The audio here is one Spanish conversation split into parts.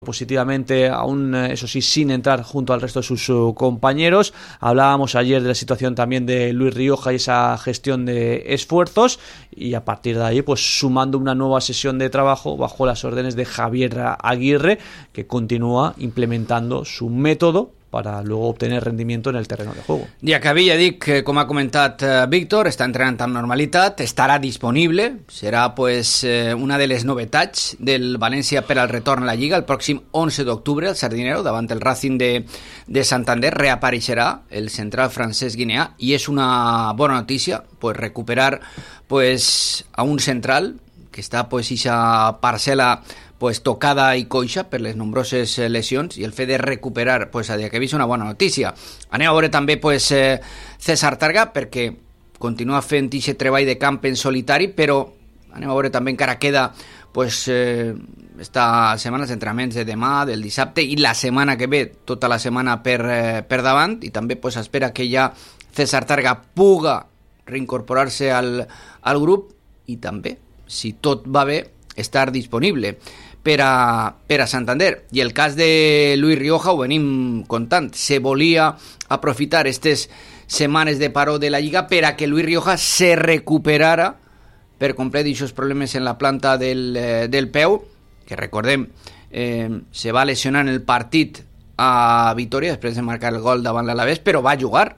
positivamente, aún eso sí, sin entrar junto al resto de sus compañeros. Hablábamos ayer de la situación también de Luis Rioja y esa gestión de esfuerzos, y a partir de ahí pues sumando una nueva sesión de trabajo bajo las órdenes de Javier Aguirre, que continúa implementando su método para luego obtenir rendimiento en el terreno de juego. Diacabí, ja dic, com ha comentat Víctor, està entrenant amb normalitat, estarà disponible, serà pues, una de les novetats del València per al retorn a la Lliga. El pròxim 11 d'octubre, el Sardinero, davant el Racing de Santander, reapareixerà el central francès guineà, i és una bona notícia pues, recuperar pues, a un central que està pues, ixa parcel·la pues, tocada i coixa per les nombroses lesions, i el fet de recuperar pues, a Diacabí és una bona notícia. Anem a veure també pues, César Targa, perquè continua fent aquest treball de camp en solitari, però anem a veure també encara queda pues, esta setmana els entrenaments de demà, del dissabte, i la setmana que ve, tota la setmana per davant, i també pues, espera que ja César Targa puga reincorporar-se al grup, i també, si tot va bé, estar disponible per a Santander. I el cas de Luis Rioja ho venim contant, se volia aprofitar aquestes setmanes de paró de la Lliga per a que Luis Rioja se recuperara per complet d'aquests problemes en la planta del peu, que recordem se va lesionar en el partit a Vitoria després de marcar el gol davant l'Alavés, però va jugar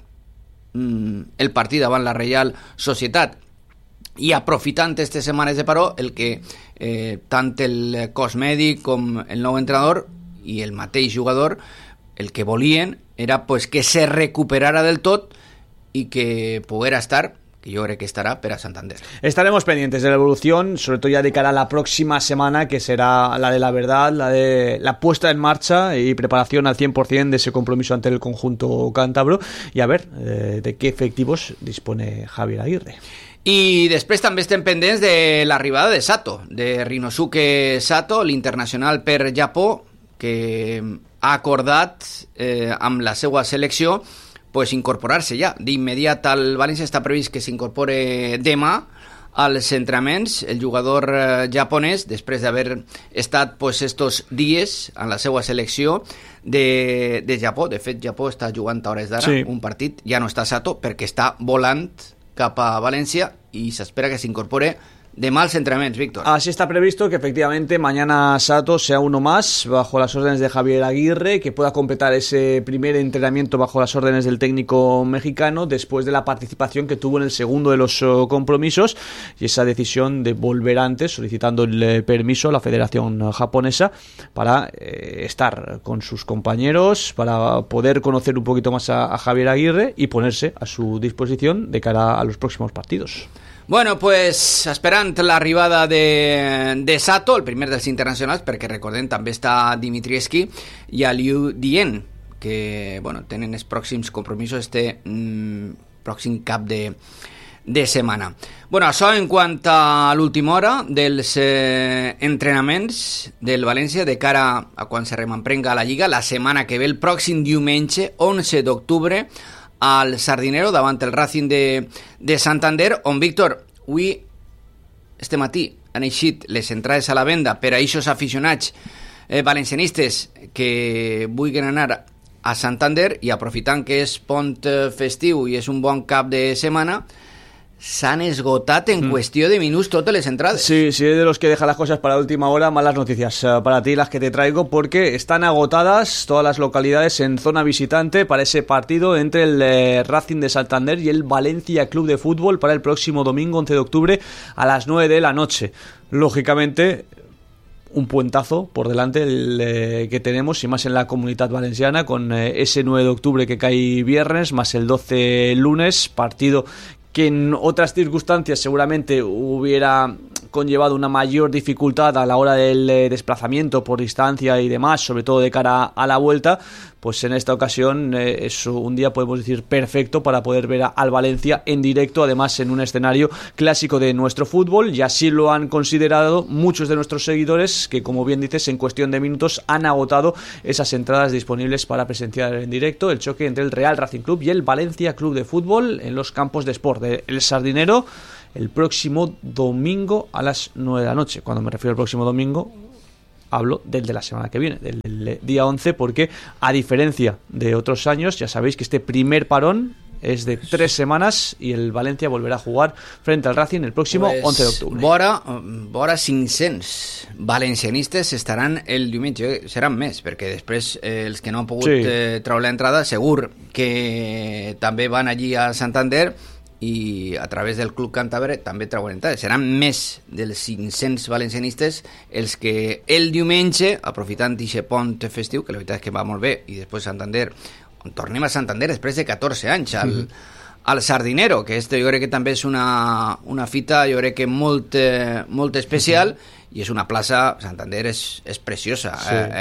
el partit davant la Reial Societat. I aprofitant aquestes setmanes de paró, el que tant el cos mèdic com el nou entrenador i el mateix jugador el que volien era pues, que se recuperara del tot i que poguera estar, que yo creo que estará para Santander. Estaremos pendientes de la evolución, sobre todo ya de cara a la próxima semana, que será la de la verdad, la de la puesta en marcha y preparación al 100% de ese compromiso ante el conjunto cántabro, y a ver de qué efectivos dispone Javier Aguirre. I després també estem pendents de l'arribada de Sato, de Rinosuke Sato, l'internacional per Japó, que ha acordat amb la seva selecció pues, incorporar-se ja d'immediat al València. Està previst que s'incorpore demà als entrenaments el jugador japonès, després d'haver estat pues, estos dies en la seva selecció de Japó. De fet, Japó està jugant a hores d'ara un partit, ja no està Sato perquè està volant cap a València y se espera que se incorpore de más entrenamientos, Víctor. Así está previsto que efectivamente mañana Sato sea uno más bajo las órdenes de Javier Aguirre, que pueda completar ese primer entrenamiento bajo las órdenes del técnico mexicano después de la participación que tuvo en el segundo de los compromisos y esa decisión de volver antes, solicitando el permiso a la Federación Japonesa para estar con sus compañeros, para poder conocer un poquito más a Javier Aguirre y ponerse a su disposición de cara a los próximos partidos. Bueno, pues esperant l'arribada de Sato, el primer dels internacionals, perquè recordem també està Dimitrievski i Liu Dien, que bueno, tenen els pròxims compromisos pròxim cap de setmana. Bueno, això en quant a l'última hora dels entrenaments del València de cara a quan se rememprenga la Lliga la setmana que ve, el pròxim diumenge 11 d'octubre al Sardinero davant el Racing de Santander, on, Víctor, avui, este matí, han eixit les entrades a la venda per a aquests aficionats valencianistes que vulguin anar a Santander, i aprofitant que és pont festiu i és un bon cap de setmana, s'han esgotat en cuestión de minutos todas las entradas. Sí, sí, de los que dejan las cosas para la última hora. Malas noticias para ti las que te traigo, porque están agotadas todas las localidades en zona visitante para ese partido entre el Racing de Santander y el Valencia Club de Fútbol para el próximo domingo 11 de octubre a las 9 de la noche. Lógicamente, un puentazo por delante que tenemos, y más en la Comunitat Valenciana, con ese 9 de octubre que cae viernes, más el 12 lunes, partido que en otras circunstancias seguramente hubiera conllevado una mayor dificultad a la hora del desplazamiento por distancia y demás, sobre todo de cara a la vuelta. Pues en esta ocasión es un día, podemos decir, perfecto para poder ver al Valencia en directo, además en un escenario clásico de nuestro fútbol, y así lo han considerado muchos de nuestros seguidores, que, como bien dices, en cuestión de minutos han agotado esas entradas disponibles para presenciar en directo el choque entre el Real Racing Club y el Valencia Club de Fútbol en los campos de Sport de El Sardinero el próximo domingo a las 9 de la noche. Cuando me refiero al próximo domingo, hablo del de la semana que viene, del día 11, porque a diferencia de otros años, ya sabéis que este primer parón es de 3 semanas y el Valencia volverá a jugar frente al Racing el próximo 11 de octubre. Vora 500 valencianistes estaran el diumenge, seran més, perquè després els que no han pogut treure l'entrada segur que també van allí a Santander i a través del Club Càntabre també treuen entrades. Seran més dels 500 valencianistes els que el diumenge, aprofitant aquest pont festiu, que la veritat és que va molt bé, i després Santander, tornem a Santander després de 14 anys al Sardinero, que jo crec que també és una fita, jo crec que molt especial, i és una plaça, Santander és preciosa,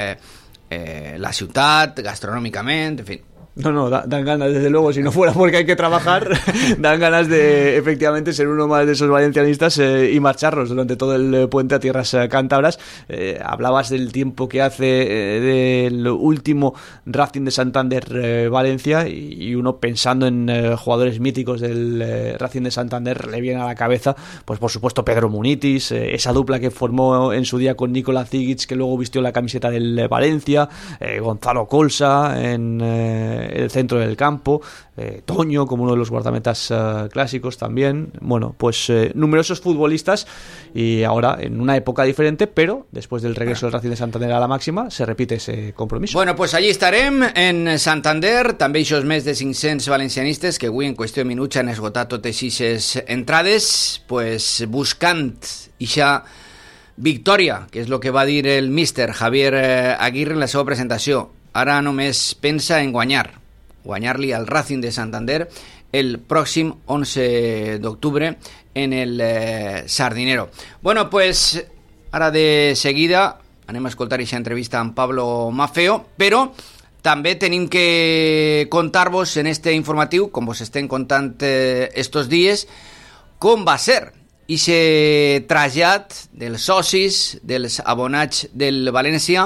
la ciutat, gastronòmicament, en fi. No, dan ganas, desde luego, si no fuera porque hay que trabajar, dan ganas de efectivamente ser uno más de esos valencianistas y marcharnos durante todo el puente a tierras cántabras. Hablabas del tiempo que hace del último Racing de Santander Valencia, y uno pensando en jugadores míticos del Racing de Santander le viene a la cabeza, pues por supuesto Pedro Munitis, esa dupla que formó en su día con Nikola Zigic, que luego vistió la camiseta del Valencia, Gonzalo Colsa en el centro del campo, Toño como uno de los guardametas clásicos también. Bueno, pues numerosos futbolistas, y ahora en una época diferente, pero después del regreso del Racing de Santander a la máxima se repite ese compromiso. Bueno, pues allí estarem en Santander, també això més de 500 valencianistes que avui en qüestió de minuts han esgotat totes aquestes entrades, pues buscant ixa victòria, que és el que va dir el míster Javier Aguirre en la seva presentació. Ara només pensa en guanyar-li al Racing de Santander el pròxim 11 d'octubre en el Sardinero. Bueno, pues ara de seguida anem a escoltar aquesta entrevista amb Pablo Maffeo, però també tenim que contar-vos en este informatiu, com vos estem contant estos dies, com va ser ixe trasllat dels socis, dels abonats del València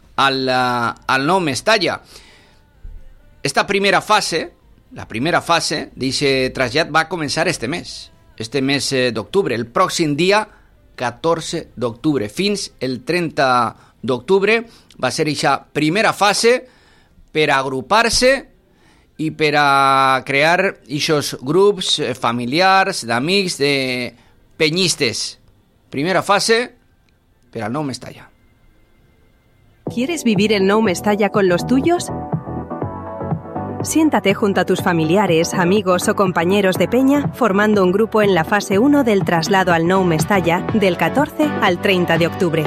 al nou Mestalla. Esta primera fase d'aquest trasllat va començar este mes d'octubre, el pròxim dia 14 d'octubre. Fins el 30 d'octubre va ser aquesta primera fase per agrupar-se i per a crear aquests grups familiars, d'amics, de peñistes. Primera fase per al nou Mestalla. ¿Quieres vivir el Nou Mestalla con los tuyos? Siéntate junto a tus familiares, amigos o compañeros de peña formando un grupo en la fase 1 del traslado al Nou Mestalla del 14 al 30 de octubre.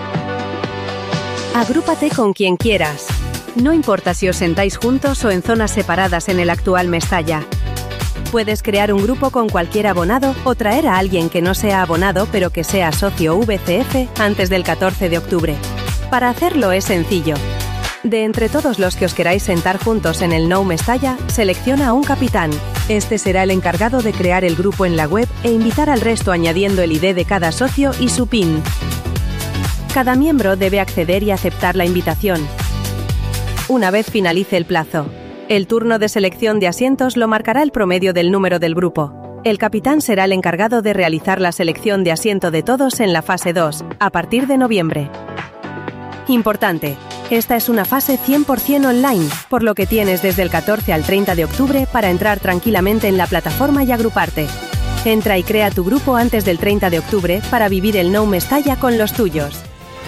Agrúpate con quien quieras. No importa si os sentáis juntos o en zonas separadas en el actual Mestalla. Puedes crear un grupo con cualquier abonado o traer a alguien que no sea abonado pero que sea socio VCF antes del 14 de octubre. Para hacerlo es sencillo. De entre todos los que os queráis sentar juntos en el Nou Mestalla, selecciona a un capitán. Este será el encargado de crear el grupo en la web e invitar al resto añadiendo el ID de cada socio y su PIN. Cada miembro debe acceder y aceptar la invitación. Una vez finalice el plazo, el turno de selección de asientos lo marcará el promedio del número del grupo. El capitán será el encargado de realizar la selección de asiento de todos en la fase 2, a partir de noviembre. Importante, esta es una fase 100% online, por lo que tienes desde el 14 al 30 de octubre para entrar tranquilamente en la plataforma y agruparte. Entra y crea tu grupo antes del 30 de octubre para vivir el Nou Mestalla con los tuyos.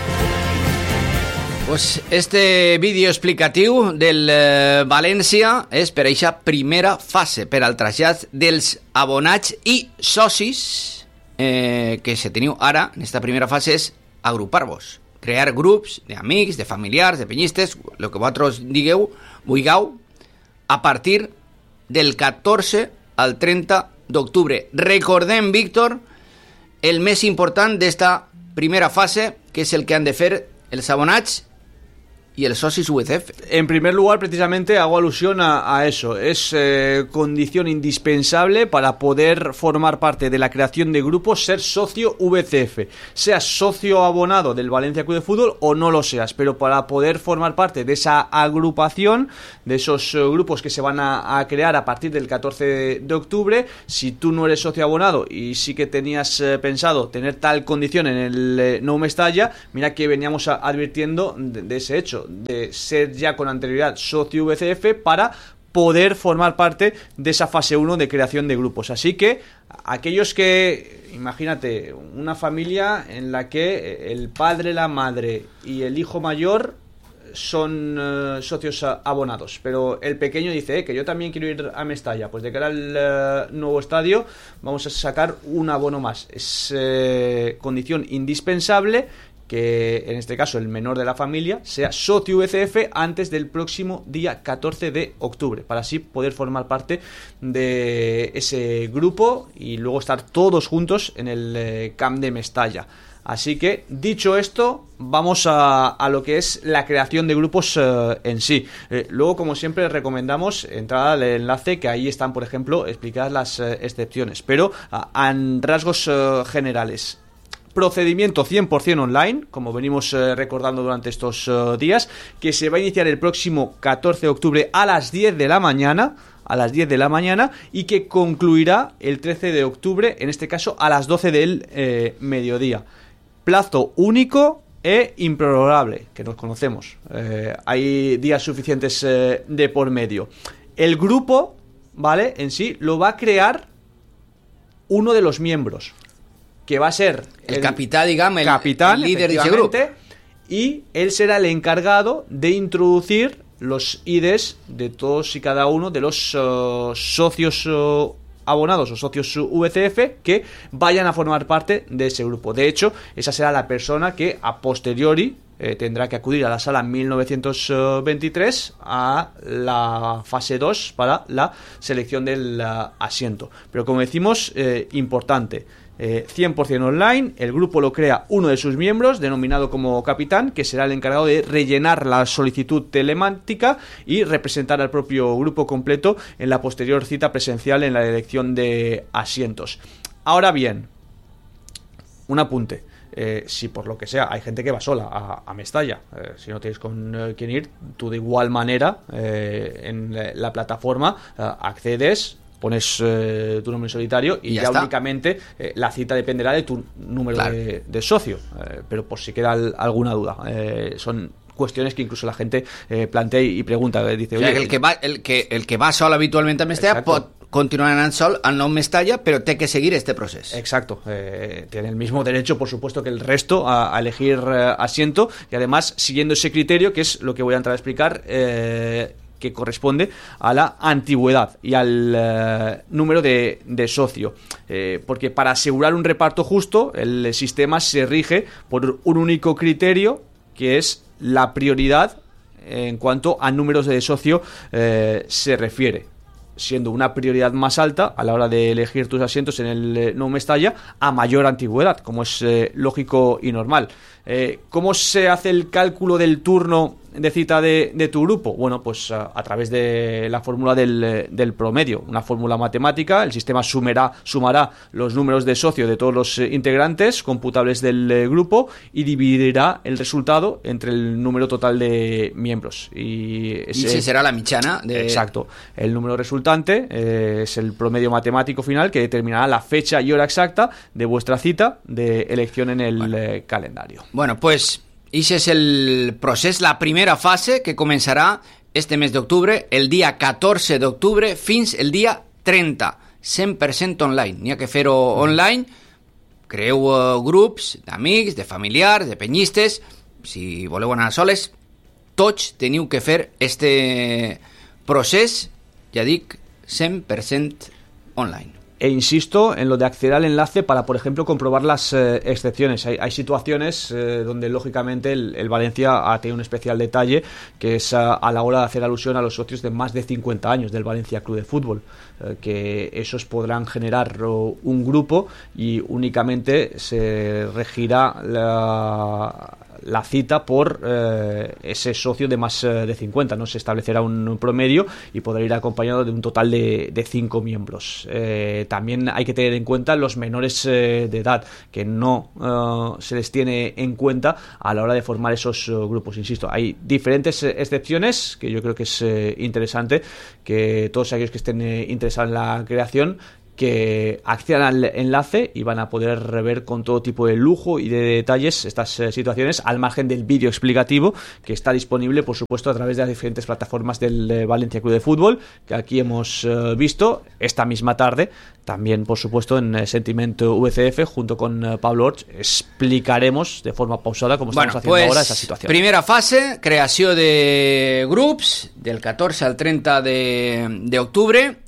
Pues este vídeo explicatiu del València és per aquesta primera fase, per al trasllat dels abonats i socis que se teniu ara en esta primera fase és agrupar-vos. Crear grups d'amics, de familiars, de penyistes, el que vosaltres vulgueu, a partir del 14 al 30 d'octubre. Recordem, Víctor, el més important d'esta primera fase, que és el que han de fer els abonats y el socis UCF. En primer lugar, precisamente hago alusión a eso. Es condición indispensable para poder formar parte de la creación de grupos, ser socio VCF. Seas socio abonado del Valencia Club de Fútbol o no lo seas, pero para poder formar parte de esa agrupación, de esos grupos que se van a crear a partir del 14 de octubre, si tú no eres socio abonado y sí que tenías pensado tener tal condición en el Nou Mestalla, mira que veníamos advirtiendo de ese hecho, de ser ya con anterioridad socio VCF para poder formar parte de esa fase 1 de creación de grupos. Así que aquellos que, imagínate, una familia en la que el padre, la madre y el hijo mayor son socios abonados, pero el pequeño dice que yo también quiero ir a Mestalla, pues de cara al nuevo estadio vamos a sacar un abono más. Es condición indispensable que en este caso el menor de la familia sea socio VCF antes del próximo día 14 de octubre, para así poder formar parte de ese grupo y luego estar todos juntos en el Camp de Mestalla. Así que, dicho esto, vamos a lo que es la creación de grupos en sí. Luego, como siempre, recomendamos entrar al enlace, que ahí están, por ejemplo, explicadas las excepciones. Pero, en rasgos generales, procedimiento 100% online, como venimos recordando durante estos días, que se va a iniciar el próximo 14 de octubre a las 10 de la mañana, y que concluirá el 13 de octubre, en este caso a las 12 del mediodía. Plazo único e improrrogable, que nos conocemos. Hay días suficientes de por medio. El grupo, ¿vale? En sí, lo va a crear uno de los miembros, que va a ser el capitán, digamos, el líder de ese grupo. Y él será el encargado de introducir los IDs de todos y cada uno de los socios abonados o socios VCF que vayan a formar parte de ese grupo. De hecho, esa será la persona que a posteriori tendrá que acudir a la sala 1923 a la fase 2 para la selección del asiento. Pero como decimos, importante, 100% online. El grupo lo crea uno de sus miembros, denominado como capitán, que será el encargado de rellenar la solicitud telemática y representar al propio grupo completo en la posterior cita presencial en la elección de asientos. Ahora bien, un apunte. Si por lo que sea hay gente que va sola a Mestalla, si no tienes con quién ir, tú de igual manera en la plataforma accedes, pones tu nombre en solitario y ya únicamente la cita dependerá de tu número de socio, pero por si queda alguna duda, son cuestiones que incluso la gente plantea y pregunta, dice, oye, el que va solo habitualmente a Mestalla pot continuar anant sol al Nou Mestalla, pero té que seguir este proceso. Exacto, tiene el mismo derecho, por supuesto, que el resto a elegir asiento, y además siguiendo ese criterio, que es lo que voy a entrar a explicar, que corresponde a la antigüedad y al número de socio, porque para asegurar un reparto justo el sistema se rige por un único criterio, que es la prioridad en cuanto a números de socio se refiere, siendo una prioridad más alta a la hora de elegir tus asientos en el Nou Mestalla a mayor antigüedad, como es lógico y normal. ¿Cómo se hace el cálculo del turno de cita de tu grupo? Bueno, pues a través de la fórmula del promedio, una fórmula matemática. El sistema sumará los números de socio de todos los integrantes computables del grupo y dividirá el resultado entre el número total de miembros. Y ese será la mitjana de... Exacto. El número resultante es el promedio matemático final, que determinará la fecha y hora exacta de vuestra cita de elección en el calendario. Bueno, pues ese es el procés, la primera fase, que començarà este mes d'octubre, el dia 14 d'octubre fins el dia 30, 100% online. N'hi ha que fer-ho online. Creeu grups d'amics, de familiars, de penyistes. Si voleu anar soles, tots teniu que fer este procés, ja dic, 100% online. E insisto en lo de acceder al enlace para, por ejemplo, comprobar las excepciones. Hay situaciones donde, lógicamente, el Valencia ha tenido un especial detalle, que es a la hora de hacer alusión a los socios de más de 50 años del Valencia Club de Fútbol, que esos podrán generar un grupo y únicamente se regirá la cita por ese socio de más de 50, ¿no? Se establecerá un promedio y podrá ir acompañado de un total de 5 miembros. También hay que tener en cuenta los menores de edad, que no se les tiene en cuenta a la hora de formar esos grupos. Insisto, hay diferentes excepciones que yo creo que es interesante que todos aquellos que estén interesados en la creación que accedan al enlace y van a poder rever con todo tipo de lujo y de detalles estas situaciones, al margen del vídeo explicativo que está disponible, por supuesto, a través de las diferentes plataformas del Valencia Club de Fútbol, que aquí hemos visto esta misma tarde. También, por supuesto, en Sentimiento VCF, junto con Pablo Orch, explicaremos de forma pausada cómo estamos haciendo ahora esa situación. Primera fase, creació de grups, del 14 al 30 de octubre,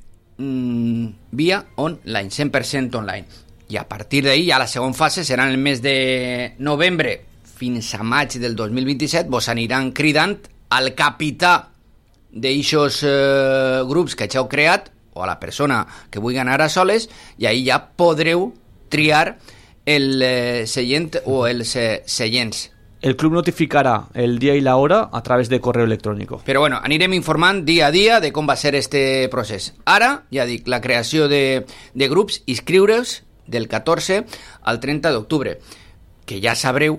via online, 100% online. I a partir d'ahir, ja la segona fase serà en el mes de novembre fins a maig del 2027. Vos aniran cridant al capità d'eixos grups que ja heu creat o a la persona que vulgui anar a soles, i ahir ja podreu triar el seient o els seients. El club notificarà el dia i la hora a través de correu electrònic. Però bueno, anirem informant dia a dia de com va ser este procés. Ara, ja dic, la creació de grups, inscriure-us del 14 al 30 d'octubre, que ja sabreu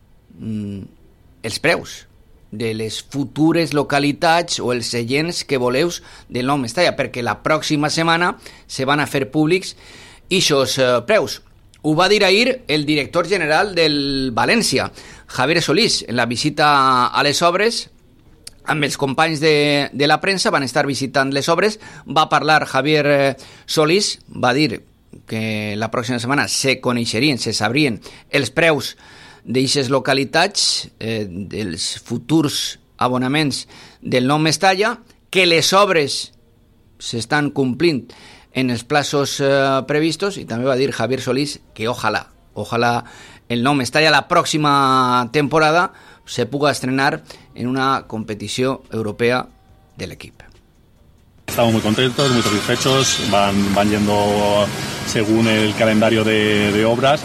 els preus de les futures localitats o els seients que voleu del Nou Mestalla, perquè la pròxima setmana se van a fer públics ixos preus. Ho va dir ahir el director general del València, Javier Solís, en la visita a les obres. Amb els companys de la premsa van estar visitant les obres. Va parlar Javier Solís, va dir que la pròxima setmana se coneixerien, se sabrien els preus d'eixes localitats, dels futurs abonaments del Nou Mestalla, que les obres s'estan complint en els plazos previstos, i també va dir Javier Solís que ojalà el Nou Mestalla la próxima temporada se pueda estrenar en una competición europea del equipo. Estamos muy contentos, muy satisfechos, van yendo según el calendario de obras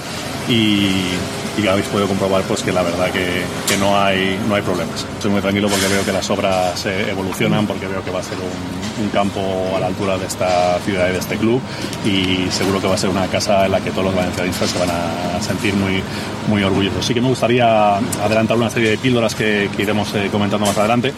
y habéis podido comprobar pues que la verdad que no hay problemas. Estoy muy tranquilo porque veo que las obras evolucionan, porque veo que va a ser un campo a la altura de esta ciudad y de este club, y seguro que va a ser una casa en la que todos los valencianistas se van a sentir muy, muy orgullosos. Sí que me gustaría adelantar una serie de píldoras que iremos comentando más adelante.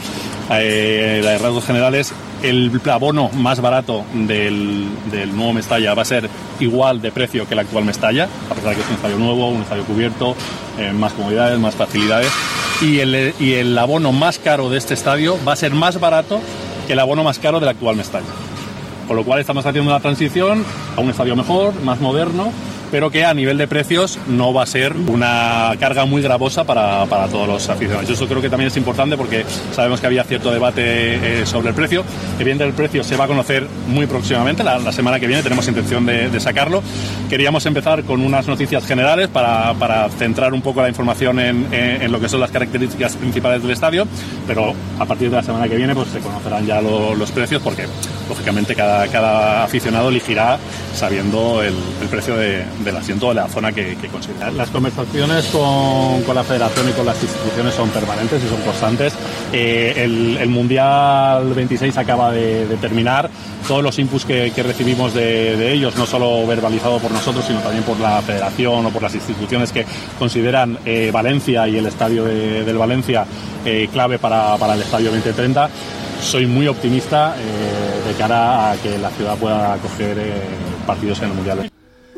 De rasgos generales, el abono más barato del nuevo Mestalla va a ser igual de precio que el actual Mestalla, a pesar de que es un estadio nuevo, un estadio cubierto, más comodidades, más facilidades, y el abono más caro de este estadio va a ser más barato que el abono más caro del actual Mestalla. Con lo cual estamos haciendo una transición a un estadio mejor, más moderno, pero que a nivel de precios no va a ser una carga muy gravosa para todos los aficionados. Eso creo que también es importante porque sabemos que había cierto debate sobre el precio. Evidentemente el precio se va a conocer muy próximamente, la semana que viene tenemos intención de sacarlo. Queríamos empezar con unas noticias generales para centrar un poco la información en lo que son las características principales del estadio, pero a partir de la semana que viene pues se conocerán ya los precios, porque lógicamente cada aficionado elegirá sabiendo el precio del asiento de la zona que considera. Las conversaciones con la federación y con las instituciones son permanentes y son constantes. El Mundial 26 acaba de terminar. Todos los inputs que recibimos de ellos, no solo verbalizado por nosotros, sino también por la federación o por las instituciones que consideran Valencia y el estadio del Valencia clave para el estadio 2030. Soy muy optimista de cara a que la ciudad pueda acoger partidos en el Mundial.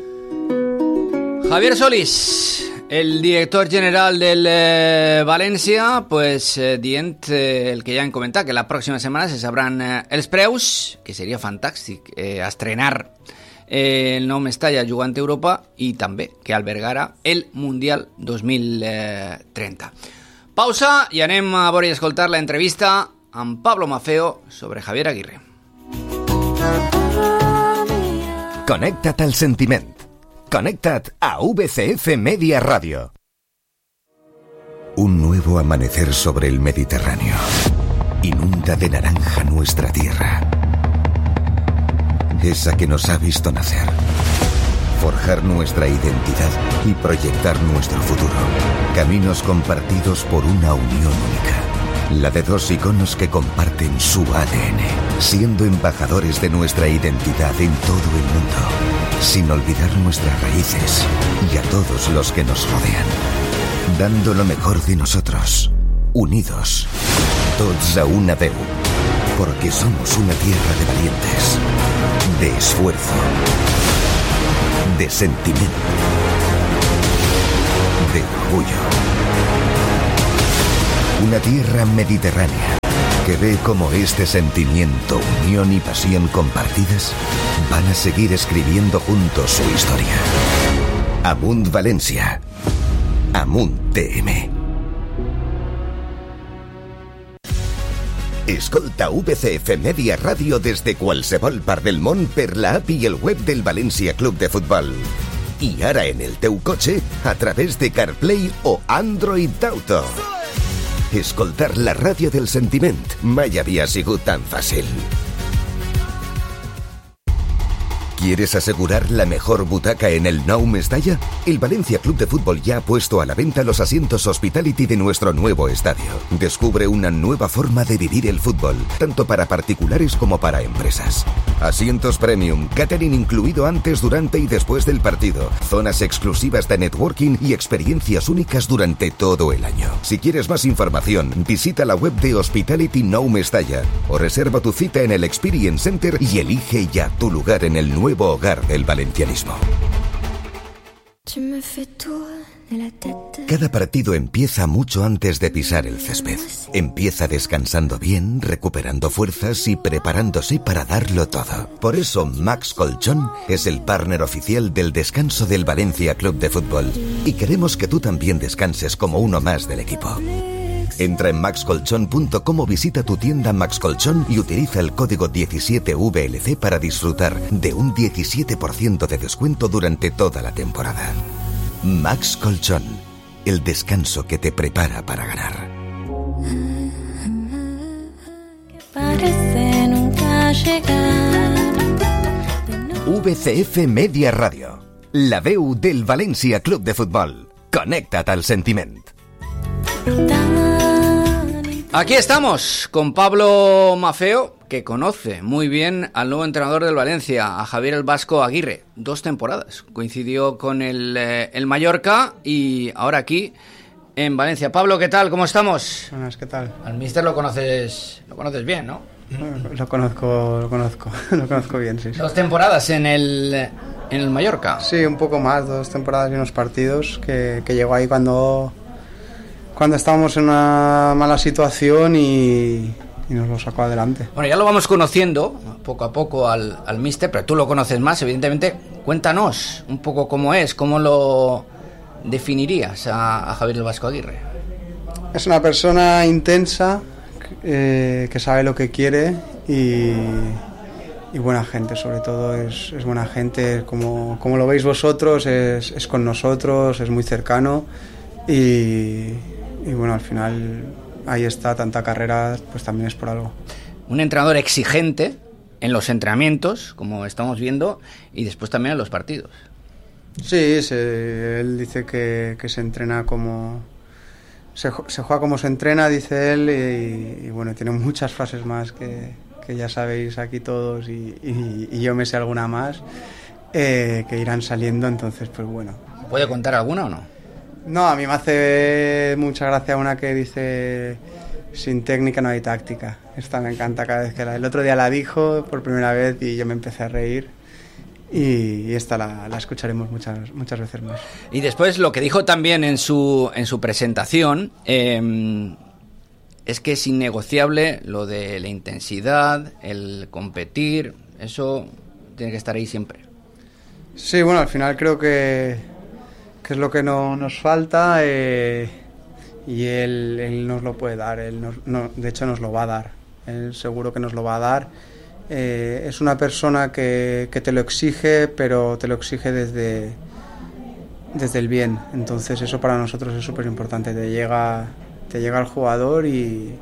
Javier Solís, el director general del València, pues dient el que ja hem comentat, que la pròxima setmana se sabran els preus, que seria fantàstic estrenar el Nou Mestalla jugant a Europa, i també que albergara el Mundial 2030. Pausa i anem a veure i escoltar la entrevista amb Pablo Maffeo sobre Javier Aguirre. Connecta't al sentiment. Connecta't a VCF Media Radio. Un nuevo amanecer sobre el Mediterráneo. Inunda de naranja nuestra tierra. Esa que nos ha visto nacer, forjar nuestra identidad y proyectar nuestro futuro. Caminos compartidos por una unión única. La de dos iconos que comparten su ADN, siendo embajadores de nuestra identidad en todo el mundo, sin olvidar nuestras raíces y a todos los que nos rodean. Dando lo mejor de nosotros, unidos, tots a una veu, porque somos una tierra de valientes, de esfuerzo, de sentimiento, de orgullo. Una tierra mediterránea que ve cómo este sentimiento, unión y pasión compartidas van a seguir escribiendo juntos su historia. Amunt València. Amunt TM. Escolta VCF Media Ràdio des de qualsevol part del món per la app i el web del València Club de Futbol. I ara en el teu cotxe a través de CarPlay o Android Auto. Escoltar la ràdio del sentiment mai havia sigut tan fàcil. ¿Quieres asegurar la mejor butaca en el Nou Mestalla? El Valencia Club de Fútbol ya ha puesto a la venta los asientos Hospitality de nuestro nuevo estadio. Descubre una nueva forma de vivir el fútbol, tanto para particulares como para empresas. Asientos premium, catering incluido antes, durante y después del partido, zonas exclusivas de networking y experiencias únicas durante todo el año. Si quieres más información, visita la web de Hospitality Nou Mestalla o reserva tu cita en el Experience Center y elige ya tu lugar en el nuevo hogar del valencianismo. Cada partido empieza mucho antes de pisar el césped. Empieza descansando bien, recuperando fuerzas y preparándose para darlo todo. Por eso Max Colchón es el partner oficial del descanso del Valencia Club de Fútbol. Y queremos que tú también descanses como uno más del equipo. Entra en maxcolchon.com o visita tu tienda Max Colchón y utiliza el código 17VLC para disfrutar de un 17% de descuento durante toda la temporada. Max Colchón, el descanso que te prepara para ganar. VCF Media Ràdio, la veu del València Club de Futbol. Connecta't al sentiment. Aquí estamos con Pablo Maffeo, que conoce muy bien al nuevo entrenador del Valencia, a Javier el Vasco Aguirre. 2 temporadas. Coincidió con el Mallorca y ahora aquí en Valencia. Pablo, ¿qué tal? ¿Cómo estamos? Buenas, ¿qué tal? Al míster lo conoces bien, ¿no? Lo conozco bien, sí. 2 temporadas en el Mallorca. Sí, un poco más, 2 temporadas y unos partidos que llegó ahí cuando estábamos en una mala situación y nos lo sacó adelante. Bueno, ya lo vamos conociendo poco a poco al míster, pero tú lo conoces más, evidentemente. Cuéntanos un poco cómo es, cómo lo definirías a Javier el Vasco Aguirre. Es una persona intensa, que sabe lo que quiere y buena gente, sobre todo es buena gente, como lo veis vosotros, es con nosotros, es muy cercano y bueno, al final ahí está, tanta carrera, pues también es por algo. Un entrenador exigente en los entrenamientos, como estamos viendo, y después también en los partidos. Sí, él dice que se entrena como... Se juega como se entrena, dice él, y bueno, tiene muchas frases más que ya sabéis aquí todos, y yo me sé alguna más, que irán saliendo, entonces pues bueno. ¿Puede contar alguna o no? No, a mí me hace mucha gracia una que dice: sin técnica no hay táctica. Esta me encanta cada vez que el otro día la dijo por primera vez y yo me empecé a reír, y esta la escucharemos muchas veces más. Y después lo que dijo también en su presentación es que es innegociable lo de la intensidad, el competir, eso tiene que estar ahí siempre. Sí, bueno, al final creo que es lo que nos falta, y él nos lo puede dar, de hecho nos lo va a dar, él seguro que nos lo va a dar. Es una persona que te lo exige, pero te lo exige desde el bien, entonces eso para nosotros es súper importante, te llega al jugador y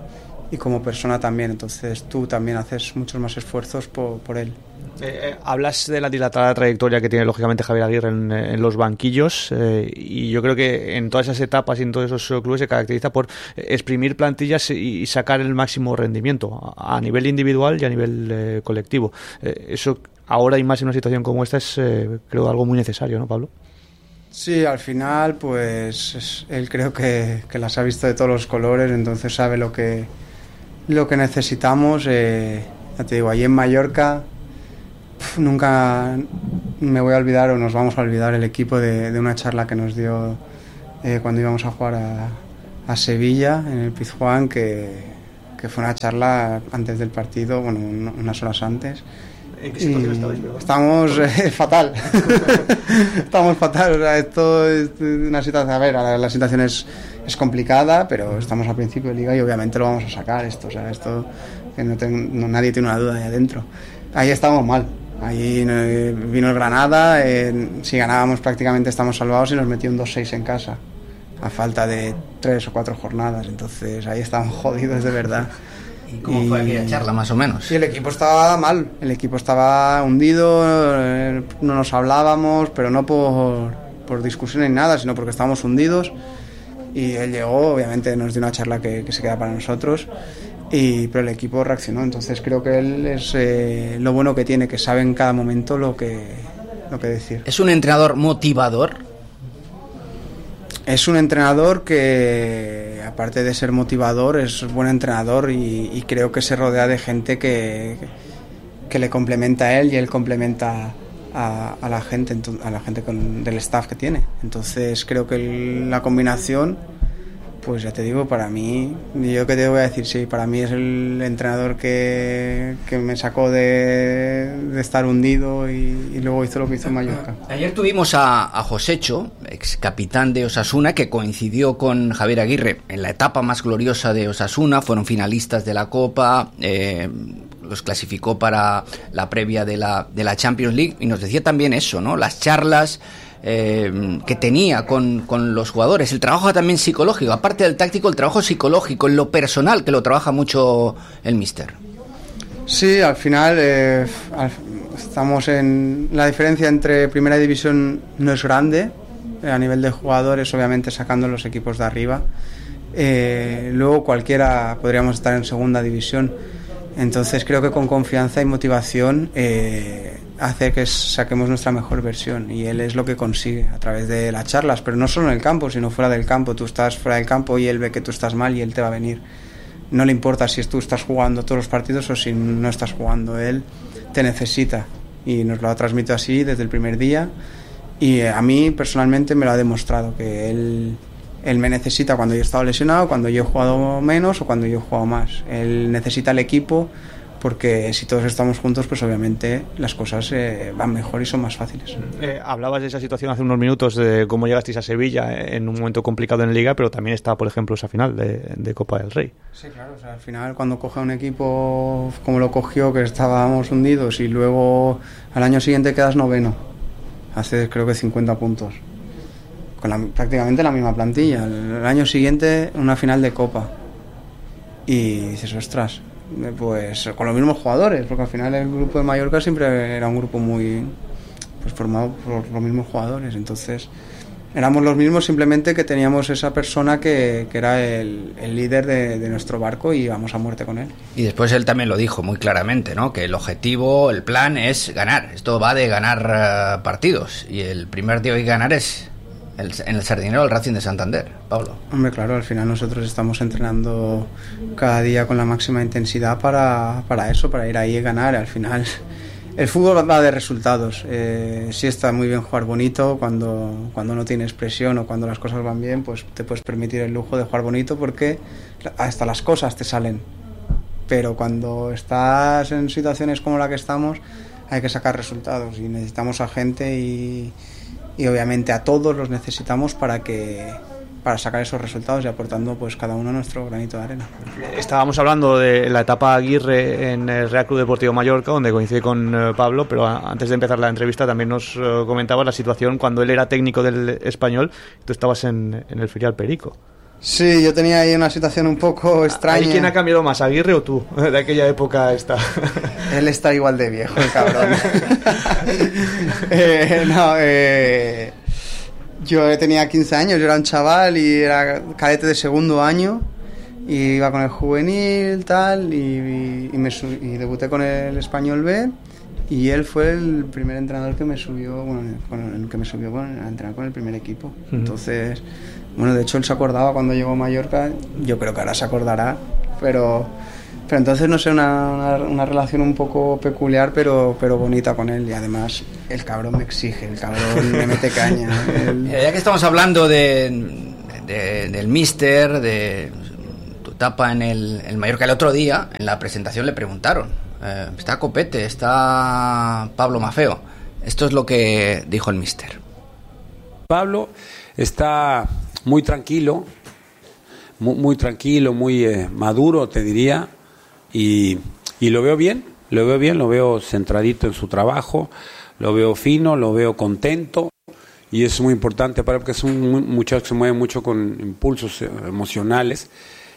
como persona también. Entonces tú también haces muchos más esfuerzos por él. Hablas de la dilatada trayectoria que tiene lógicamente Javier Aguirre en los banquillos, y yo creo que en todas esas etapas y en todos esos clubes se caracteriza por exprimir plantillas y sacar el máximo rendimiento a nivel individual y a nivel colectivo. Eso ahora y más en una situación como esta es creo algo muy necesario, ¿no, Pablo? Sí, al final pues él creo que las ha visto de todos los colores, entonces sabe lo que necesitamos. Ya te digo, allí en Mallorca nunca me voy a olvidar, o nos vamos a olvidar, el equipo de una charla que nos dio cuando íbamos a jugar a Sevilla en el Pizjuán, que fue una charla antes del partido, bueno, unas horas antes. ¿En qué situación estabais? Estamos fatal. Estamos fatal. O sea, esto es una situación. A ver, la situación es complicada, pero estamos al principio de liga y obviamente lo vamos a sacar. Esto que nadie tiene una duda ahí adentro. Ahí estamos mal. Ahí vino el Granada. Si ganábamos prácticamente estamos salvados, y nos metió un 2-6 en casa a falta de 3 o 4 jornadas. Entonces ahí estamos jodidos de verdad. ¿Y cómo fue aquella charla, más o menos? Sí, el equipo estaba mal, el equipo estaba hundido, no nos hablábamos, pero no por discusión ni nada, sino porque estábamos hundidos. Y él llegó, obviamente nos dio una charla que se queda para nosotros, pero el equipo reaccionó. Entonces creo que él es lo bueno que tiene, que sabe en cada momento lo que decir. ¿Es un entrenador motivador? Es un entrenador que, aparte de ser motivador, es buen entrenador, y creo que se rodea de gente que le complementa a él y él complementa a la gente del staff que tiene. Entonces creo que la combinación, pues ya te digo, para mí, yo que te voy a decir, sí, para mí es el entrenador que me sacó de estar hundido y luego hizo lo que hizo en Mallorca. Ayer tuvimos a Josecho, ex capitán de Osasuna, que coincidió con Javier Aguirre en la etapa más gloriosa de Osasuna. Fueron finalistas de la Copa, los clasificó para la previa de la Champions League, y nos decía también eso, ¿no? Las charlas que tenía con los jugadores, el trabajo también psicológico, aparte del táctico, el trabajo psicológico, en lo personal, que lo trabaja mucho el míster. Sí, al final estamos en... La diferencia entre primera división no es grande, a nivel de jugadores, obviamente sacando los equipos de arriba. Luego cualquiera podríamos estar en segunda división. Entonces creo que con confianza y motivación hace que saquemos nuestra mejor versión, y él es lo que consigue a través de las charlas, pero no solo en el campo, sino fuera del campo. Tú estás fuera del campo y él ve que tú estás mal y él te va a venir. No le importa si tú estás jugando todos los partidos o si no estás jugando, él te necesita, y nos lo ha transmitido así desde el primer día, y a mí personalmente me lo ha demostrado, que él me necesita cuando yo he estado lesionado, cuando yo he jugado menos o cuando yo he jugado más. Él necesita el equipo, porque si todos estamos juntos, pues obviamente las cosas van mejor y son más fáciles. Hablabas de esa situación hace unos minutos, de cómo llegasteis a Sevilla en un momento complicado en la Liga, pero también está, por ejemplo, esa final de Copa del Rey. Sí, claro, o sea, al final cuando coge a un equipo como lo cogió, que estábamos hundidos, y luego al año siguiente quedas noveno, haces creo que 50 puntos, con prácticamente la misma plantilla. El año siguiente una final de Copa, y dices, ostras, pues con los mismos jugadores, porque al final el grupo de Mallorca siempre era un grupo muy formado por los mismos jugadores. Entonces éramos los mismos, simplemente que teníamos esa persona que era el líder de nuestro barco, y íbamos a muerte con él. Y después él también lo dijo muy claramente, ¿no? Que el objetivo, el plan es ganar. Esto va de ganar partidos, y el primer día de ganar es en el Sardinero, el Racing de Santander. Pablo. Hombre, claro, al final nosotros estamos entrenando cada día con la máxima intensidad para eso, para ir ahí y ganar. Al final el fútbol va de resultados. Sí está muy bien jugar bonito cuando no tienes presión, o cuando las cosas van bien, pues te puedes permitir el lujo de jugar bonito, porque hasta las cosas te salen. Pero cuando estás en situaciones como la que estamos, hay que sacar resultados, y necesitamos a gente, y obviamente a todos los necesitamos para sacar esos resultados, y aportando pues cada uno nuestro granito de arena. Estábamos hablando de la etapa Aguirre en el Real Club Deportivo Mallorca, donde coincide con Pablo, pero antes de empezar la entrevista también nos comentabas la situación cuando él era técnico del Español, y tú estabas en el filial Perico. Sí, yo tenía ahí una situación un poco extraña. ¿Y quién ha cambiado más, Aguirre o tú, de aquella época esta? Él está igual de viejo, el cabrón. Yo tenía 15 años, yo era un chaval y era cadete de segundo año. Y iba con el juvenil, tal, y debuté con el Español B. Y él fue el primer entrenador que me subió, a entrenar con el primer equipo. Entonces, bueno, de hecho él se acordaba cuando llegó a Mallorca, yo creo que ahora se acordará, pero entonces, no sé, una relación un poco peculiar, pero bonita con él. Y además, el cabrón me exige, el cabrón me mete caña. Ya que estamos hablando del míster, de tu etapa en el Mallorca, el otro día, en la presentación le preguntaron, está Copete, está Pablo Maffeo. Esto es lo que dijo el míster. Pablo está muy tranquilo, muy tranquilo, muy maduro, te diría, y lo veo bien, lo veo centradito en su trabajo, lo veo fino, lo veo contento, y es muy importante para él porque es un muchacho que se mueve mucho con impulsos emocionales,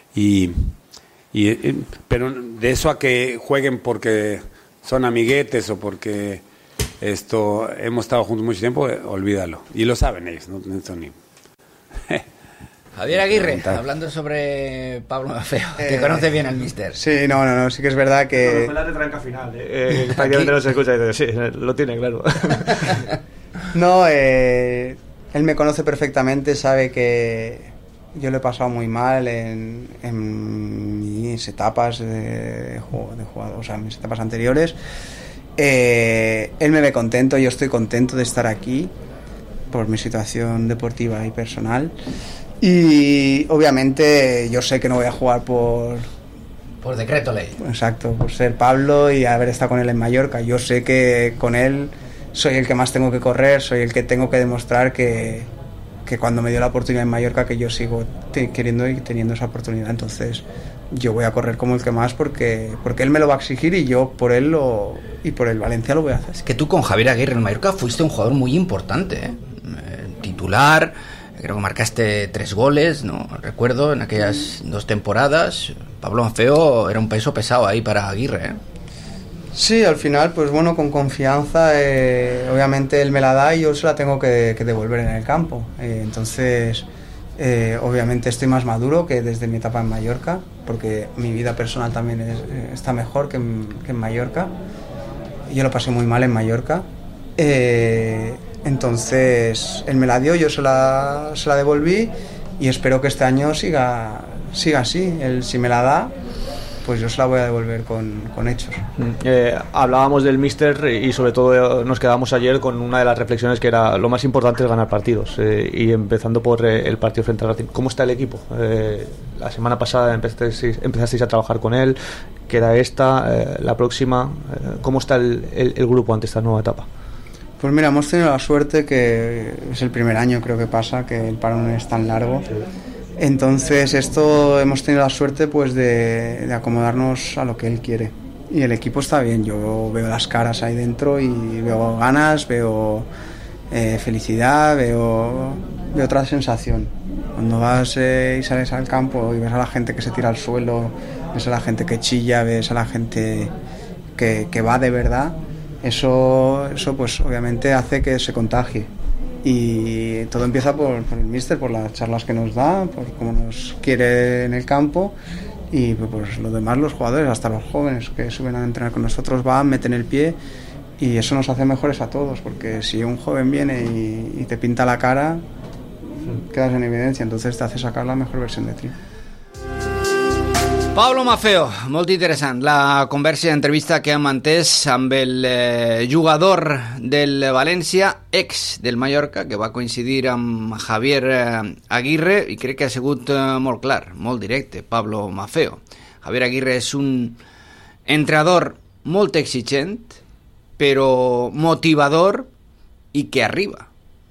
pero de eso a que jueguen porque son amiguetes o porque hemos estado juntos mucho tiempo, olvídalo. Y lo saben ellos, no ni. Javier Aguirre, hablando sobre Pablo Maffeo, que conoce bien al míster. Sí, no, sí que es verdad que... Fue la retranca final, prácticamente no se escucha, sí, lo tiene claro. No, él me conoce perfectamente, sabe que yo lo he pasado muy mal en mis etapas de jugador, o sea, en mis etapas anteriores. Él me ve contento, yo estoy contento de estar aquí por mi situación deportiva y personal. Y obviamente yo sé que no voy a jugar por decreto ley. Exacto, por ser Pablo y haber estado con él en Mallorca. Yo sé que con él soy el que más tengo que correr, soy el que tengo que demostrar que cuando me dio la oportunidad en Mallorca, que yo sigo queriendo y teniendo esa oportunidad. Entonces yo voy a correr como el que más porque él me lo va a exigir y yo por él y por el Valencia lo voy a hacer. Es que tú con Javier Aguirre en Mallorca fuiste un jugador muy importante, titular, creo que marcaste 3 goles, no recuerdo, en aquellas 2 temporadas. Pablo Maffeo era un peso pesado ahí para Aguirre, Sí, al final, pues bueno, con confianza, obviamente él me la da y yo se la tengo que devolver en el campo. Entonces, obviamente estoy más maduro que desde mi etapa en Mallorca, porque mi vida personal también está mejor que en Mallorca. Yo lo pasé muy mal en Mallorca. Entonces, él me la dio, yo se la devolví y espero que este año siga así. Él, si me la da, pues yo se la voy a devolver con hechos. Hablábamos del míster y sobre todo nos quedamos ayer con una de las reflexiones que era lo más importante es ganar partidos, y empezando por el partido frente al Racing. ¿Cómo está el equipo? La semana pasada empezasteis a trabajar con él, queda la próxima. ¿Cómo está el grupo ante esta nueva etapa? Pues mira, hemos tenido la suerte que es el primer año creo que pasa, que el parón es tan largo. Entonces hemos tenido la suerte pues de acomodarnos a lo que él quiere y el equipo está bien. Yo veo las caras ahí dentro y veo ganas, veo felicidad, veo otra sensación. Cuando vas y sales al campo y ves a la gente que se tira al suelo, ves a la gente que chilla, ves a la gente que va de verdad, eso pues obviamente hace que se contagie. Y todo empieza por el míster, por las charlas que nos da, por cómo nos quiere en el campo y pues lo demás, los jugadores, hasta los jóvenes que suben a entrenar con nosotros, van, meten el pie y eso nos hace mejores a todos, porque si un joven viene y te pinta la cara, quedas en evidencia, entonces te hace sacar la mejor versión de ti. Pablo Maffeo, molt interessant la conversa i entrevista que hem mantès amb el jugador del València, ex del Mallorca, que va coincidir amb Javier Aguirre, i crec que ha sigut molt clar, molt directe, Pablo Maffeo. Javier Aguirre és un entrenador molt exigent, però motivador i que arriba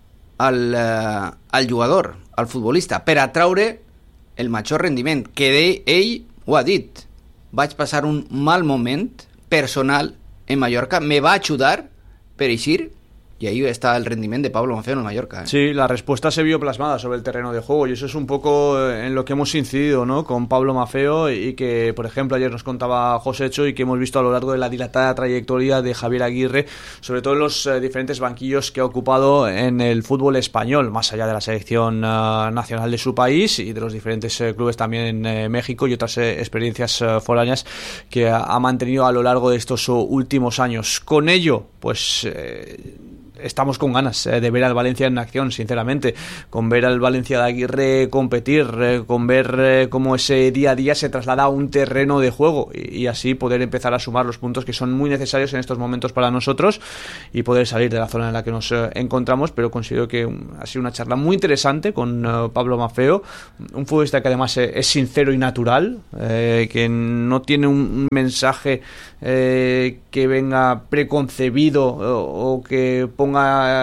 al jugador, al futbolista, per atraure el major rendiment, que ell ho ha dit. Vaig passar un mal moment personal en Mallorca, me va ajudar per eixir y ahí está el rendimiento de Pablo Maffeo en el Mallorca. Sí, la respuesta se vio plasmada sobre el terreno de juego y eso es un poco en lo que hemos incidido, ¿no?, con Pablo Maffeo, y que, por ejemplo, ayer nos contaba Josécho y que hemos visto a lo largo de la dilatada trayectoria de Javier Aguirre, sobre todo en los diferentes banquillos que ha ocupado en el fútbol español, más allá de la selección nacional de su país y de los diferentes clubes también en México y otras experiencias foráneas que ha mantenido a lo largo de estos últimos años. Con ello, pues estamos con ganas de ver al Valencia en acción, sinceramente, con ver al Valencia de Aguirre competir, con ver cómo ese día a día se traslada a un terreno de juego y así poder empezar a sumar los puntos que son muy necesarios en estos momentos para nosotros y poder salir de la zona en la que nos encontramos. Pero considero que ha sido una charla muy interesante con Pablo Maffeo, un futbolista que además es sincero y natural, que no tiene un mensaje que venga preconcebido o que ponga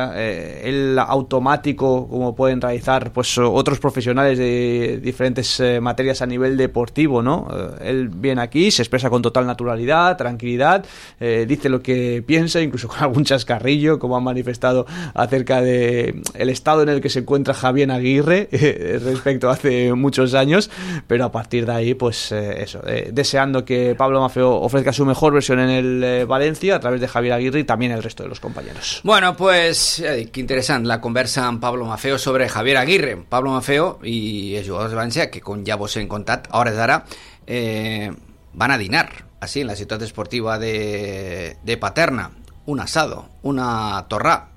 el automático como pueden realizar pues otros profesionales de diferentes materias a nivel deportivo, ¿no? Él viene aquí, se expresa con total naturalidad, tranquilidad, dice lo que piensa, incluso con algún chascarrillo, como ha manifestado acerca de el estado en el que se encuentra Javier Aguirre respecto a hace muchos años, pero a partir de ahí pues deseando que Pablo Maffeo ofrezca su mejor versión en el Valencia a través de Javier Aguirre y también el resto de los compañeros. Bueno, pues qué interesante la conversa amb Pablo Maffeo sobre Javier Aguirre. Pablo Maffeo i els jugadors de València, que com ja vos hem contat, a hores d'ara van a dinar así en la ciutat esportiva de Paterna, un asado, una torrà.